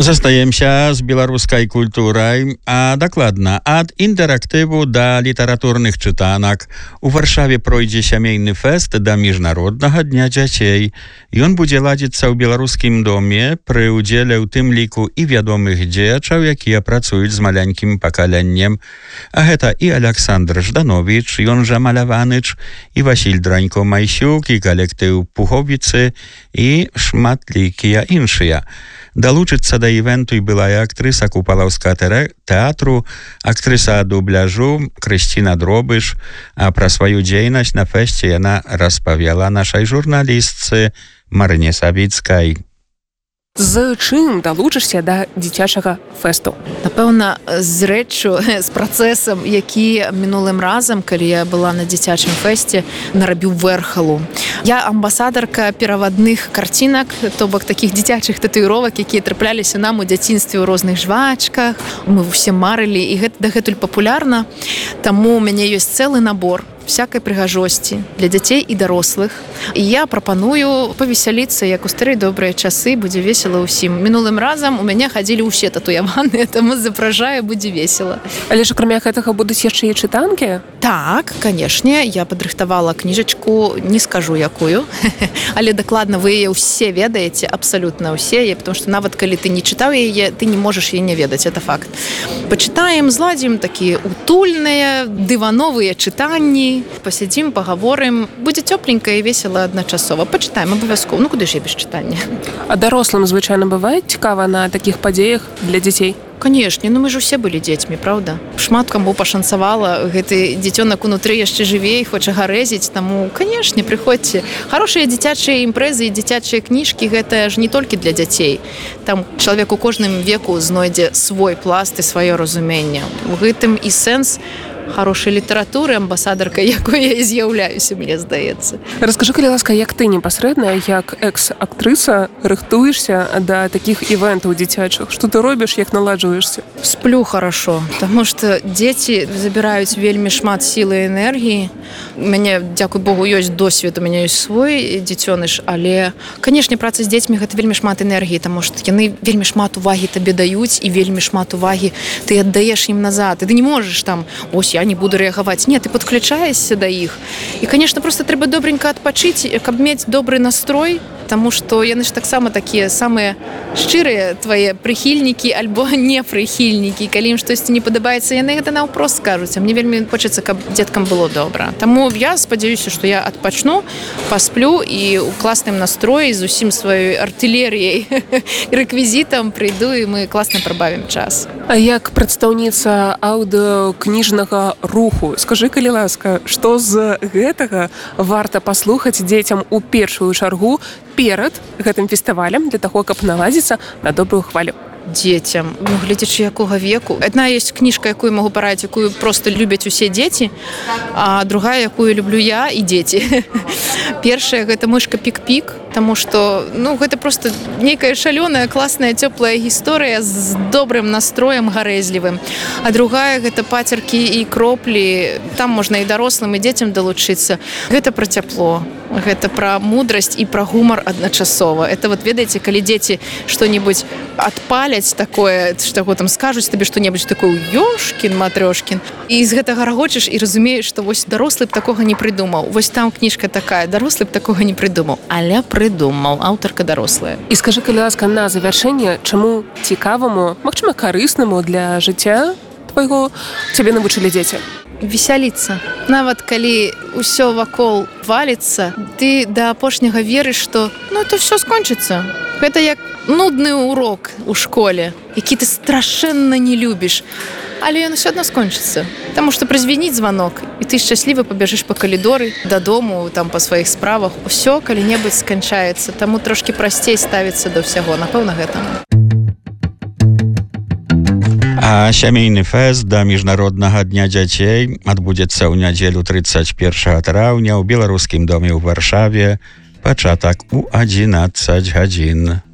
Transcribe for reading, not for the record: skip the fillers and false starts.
Застаемся з беларускай культурай, а дакладна ад інтэрактыву да літаратурных чытанак. У Варшаве пройдзе сямейны фэст да міжнароднага дня дзяцей. Ён будзе ладзіцца ў беларускім доме пры ўдзеле ў тым ліку і вядомых дзеячаў, якія працуюць з маленькім пакаленнем. А гэта і Александр Жданович, ён жа Маляваныч, і Васіль Дранько-Майсюк, і калектыў Пуховіцы, і шматлікія іншыя. Далучыцца да івенту і былая актрыса Купалаўскага тэатру, актрыса дубляжу Крысціна Дробыш, а пра сваю дзейнасць на фэсце яна распавяла нашай журналістцы Марыне Савіцкай. З чым далучышся да дзіцячага фэсту? Напэўна, з рэччу, з працэсам, які мінулым разам, калі я была на дзіцячым фэсце, нарабіў Вэрхалу. Я амбасадарка перавадных карцінак, то бок такіх дзіцячых татуіровак, якія трапляліся нам у дзяцінстве ў розных жвачках. Мы ўсе марылі, і гэта дагэтуль папулярна. Таму у мяне ёсць цэлы набор всякай прыгажосці для дзяцей і дарослых. І я прапаную павесяліцца, як у старыя добрыя часы, будзе весела ўсім. Мінулым разам у мяне хадзілі ўсе татуяваныя, таму запражаю, будзе весела. Але ж акрамя гэтага будуць яшчэ і чытанкі? Так, канешне, я падрыхтавала кніжачку, не скажу якую, але дакладна вы яе ўсе ведаеце, абсалютна ўсе, потому што нават калі ты не чытаў яе, ты не можаш яе не ведаць, это факт. Пачытаем, зладзім такія утульныя, дывановыя чытанні, посидим, поговорим. Будзе тёпленька і весела адначасова. Пачытаем абавязкова. Ну куды ж я без чытання? А дарослым звычайна бывае цікава на такіх падзеях для дзяцей? Канешне, ну мы ж усе былі дзецьмі, правда? Шмат каму пашанцавала, гэты дзіцёнак унутры яшчэ жыве і хоча гарэзіць, таму, канешне, прыходзьце. Хорошыя дзіцячыя імпрэзы і дзіцячыя кніжкі, гэта ж не толькі для дзяцей. Там чалавек у кожным веку знойдзе свой пласт і сваё разуменне. У гэтым і сэнс хорошай літаратуры, амбасадарка, якой я і з'яўляюся, мне здаецца. Раскажы, калі ласка, як ты непасрэдна, як экс-актрыса, рыхтуешся да такіх івентаў дзіцячых? Што ты робіш, як наладжваешся? Сплю хорошо, потому что дзеці забіраюць вельмі шмат сілы і энергіі. У мяне, дзякуй Богу, ёсць досвед, у мяне ёсць свой дзіцёныш, але, канешне, праца з дзецьмі гэта вельмі шмат энергіі, таму што яны вельмі шмат увагі табе даюць і вельмі шмат увагі ты аддаеш ім назад. І ты не можаш там, ось я не буду рэагаваць. Не, ты падключаешся да іх. І, конечно, просто трэба добренька адпачыць, каб мець добры настрой, таму што яны ж таксама такія самыя шчырыя твае прыхільнікі альбо не прыхільнікі. Калі ім штосьці не падабаецца, яны гэта наўпрост скажуць. А мне вельмі хочацца, каб дзеткам было добра. Таму я спадзяюся, што я адпачну, пасплю і ў класным настроі з усім сваёй артылерыяй і рэквізітам прыйду і мы класна прабавім час. А як прадстаўніца аўдыокніжнага руху, скажы, калі ласка, што з гэтага варта паслухаць дзецям у першую чаргу перад гэтым фестывалем для таго, каб наладзіцца на добрую хвалю? Дзецям, ну, глядзячы якога веку. Адна ёсць кніжка, якую магу параіць, якую проста любяць усе дзеці, а другая, якую люблю я і дзеці. Першая гэта мышка Пік-Пік, таму што, ну, гэта проста нейкая шалёная, класная, цёплая гісторыя з добрым настроем гарэзлівым. А другая гэта Пацеркі і кроплі, там можна і дарослым, і дзецям далучыцца. Гэта пра цяпло, гэта пра мудрасць і пра гумар адначасова. Это вот, ведаеце, калі дзеці што-небудзь адпаляць такое, што там скажуць табе што-небудзь такое, ёшкін, матрёшкін. І з гэтага рагочаш і разумееш, што вось дарослы б такога не прыдумаў. Вось там кніжка такая, дарослы б такога не прыдумаў. Але прыдумаў, аўтарка дарослая. І скажы, калі ласка, на завяршэнне, чаму цікаваму, магчыма, карыснаму для жыцця твайго цябе навучылі дзеці? Весяліцца. Нават калі ўсё вакол валіцца, ты да апошняга верыш, што ну это ўсё скончыцца. Гэта як нудны урок у школе, які ты страшэнна не любіш, але ён усё адно скончыцца. Таму што празвініць званок, і ты шчаслівы пабяжыш па калідоры, дадому, там па сваіх справах, усё калі-небудзь сканчаецца, таму трошкі прасцей ставіцца да ўсяго, напэўна, гэтаму. А сямейны фэст да міжнароднага дня дзяцей адбудзецца ў нядзелю 31 траўня ў беларускім доме ў Варшаве, пачатак у 11 гадзін.